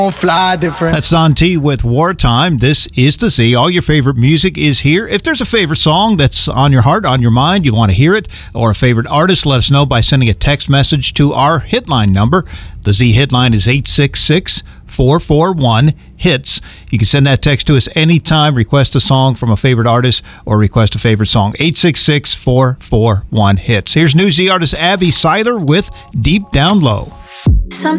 Fly different. That's Don T with Wartime. This is The Z. All your favorite music is here. If there's a favorite song that's on your heart, on your mind, you want to hear it, or a favorite artist, let us know by sending a text message to our hitline number. The Z hitline is 866-441-HITS. You can send that text to us anytime. Request a song from a favorite artist or request a favorite song. 866-441-HITS. Here's new Z artist Abby Seiler with Deep Down Low.